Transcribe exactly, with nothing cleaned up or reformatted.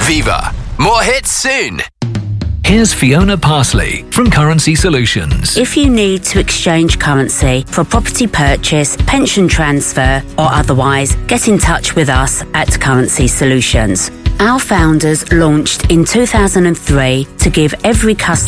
Viva. More hits soon. Here's Fiona Parsley from Currency Solutions. If you need to exchange currency for property purchase, pension transfer or otherwise, get in touch with us at Currency Solutions. Our founders launched in two thousand three to give every customer